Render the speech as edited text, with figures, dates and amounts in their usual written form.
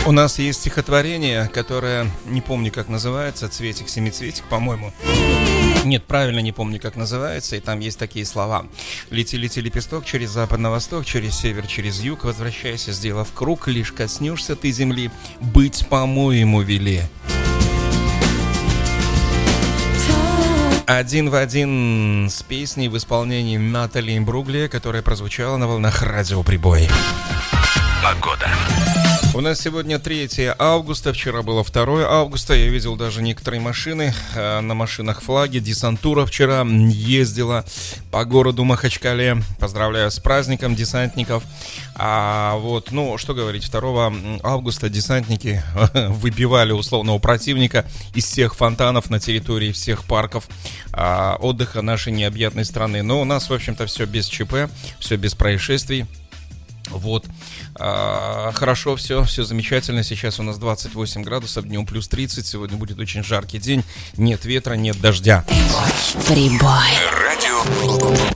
У нас есть стихотворение, которое, не помню, как называется, «Цветик-семицветик», по-моему. Нет, правильно не помню, как называется, и там есть такие слова. «Лети-лети, лепесток, через запад на восток, через север, через юг, возвращайся, сделав круг, лишь коснешься ты земли, быть, по-моему, вели». Один в один с песней в исполнении Натали Имбруглия, которая прозвучала на волнах радио «Прибой». Погода. У нас сегодня 3 августа, вчера было 2 августа, я видел даже некоторые машины, на машинах флаги, десантура вчера ездила по городу Махачкале, поздравляю с праздником десантников. Что говорить, 2 августа десантники выбивали условного противника из всех фонтанов на территории всех парков отдыха нашей необъятной страны. Но у нас, в общем-то, все без ЧП, все без происшествий. Хорошо, все замечательно. Сейчас у нас 28 градусов, днем плюс 30. Сегодня будет очень жаркий день. Нет ветра, нет дождя. Прибой. Радио